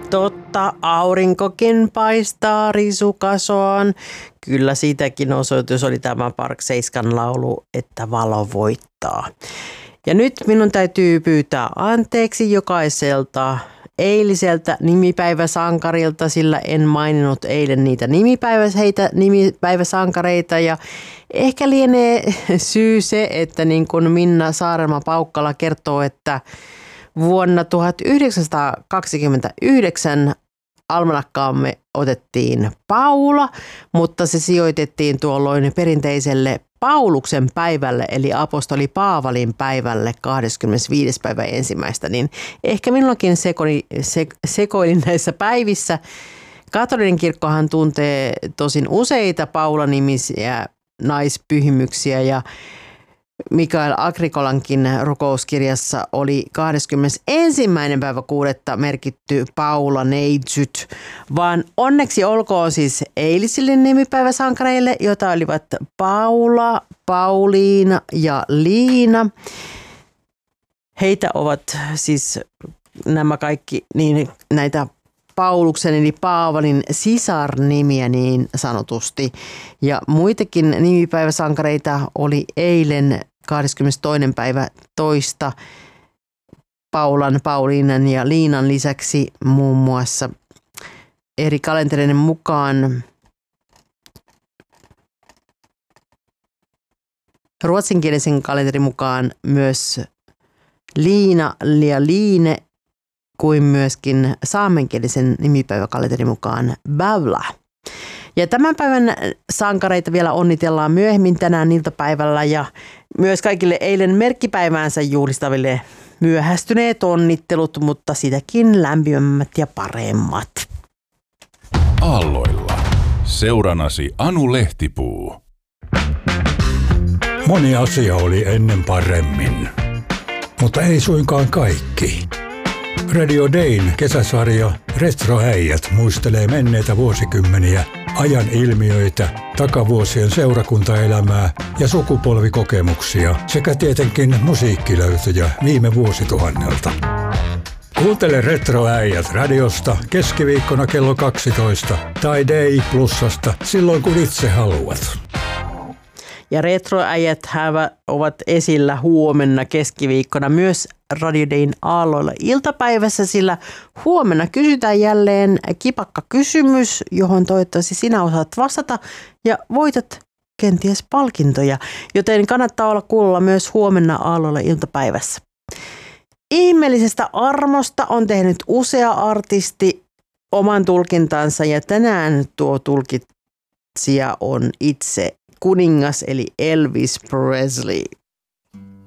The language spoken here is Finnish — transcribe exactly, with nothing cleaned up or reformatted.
Totta, aurinkokin paistaa risukasoon. Kyllä siitäkin osoitus oli tämä Park Seiskan laulu, että valo voittaa. Ja nyt minun täytyy pyytää anteeksi jokaiselta eiliseltä nimipäiväsankarilta, sillä en maininnut eilen niitä nimipäivä, heitä nimipäiväsankareita. Ja ehkä lienee syy se, että niin kuin Minna Saarelma-Paukkala kertoo, että vuonna tuhatyhdeksänsataakaksikymmentäyhdeksän almanakkaamme otettiin Paula, mutta se sijoitettiin tuolloin perinteiselle Pauluksen päivälle, eli apostoli Paavalin päivälle kahdeskymmenesviides päivä ensimmäistä, niin ehkä minullakin sekoili, se, sekoilin näissä päivissä. Katolinen kirkkohan tuntee tosin useita Paula-nimisiä naispyhimyksiä ja Mikael Agrikolankin rukouskirjassa oli kahdeskymmenesensimmäinen päivä kuudetta merkitty Paula neitsyt, vaan onneksi olkoon siis eilisille nimipäiväsankareille, joita olivat Paula, Pauliina ja Liina. Heitä ovat siis nämä kaikki niin näitä Pauluksen eli Paavalin sisarnimiä niin sanotusti. Ja muitakin nimipäiväsankareita oli eilen kahdeskymmenestoinen päivä toista Paulan, Pauliinan ja Liinan lisäksi muun muassa eri kalentereiden mukaan ruotsinkielisen kalenterin mukaan myös Liina ja Liine kuin myöskin saamenkielisen nimipäiväkalenterin mukaan Bävla. Ja tämän päivän sankareita vielä onnitellaan myöhemmin tänään iltapäivällä ja myös kaikille eilen merkkipäiväänsä juhlistaville myöhästyneet onnittelut, mutta sitäkin lämpimämmät ja paremmat. Aalloilla. Seuranasi Anu Lehtipuu. Moni asia oli ennen paremmin, mutta ei suinkaan kaikki. Radio Dayn kesäsarja Retroäijät muistelee menneitä vuosikymmeniä, ajan ilmiöitä, takavuosien seurakuntaelämää ja sukupolvikokemuksia sekä tietenkin musiikkilöytöjä viime vuosituhannelta. Kuuntele Retroäijät radiosta keskiviikkona kello kaksitoista tai Day Plusasta silloin kun itse haluat. Ja retroäijät ovat esillä huomenna keskiviikkona myös Radio Dayn aalloilla iltapäivässä, sillä huomenna kysytään jälleen kipakka kysymys, johon toivottavasti sinä osaat vastata ja voitat kenties palkintoja, joten kannattaa olla kuulolla myös huomenna aalloilla iltapäivässä. Ihmeellisestä armosta on tehnyt usea artisti oman tulkintansa ja tänään tuo tulkitsija on itse kuningas eli Elvis Presley.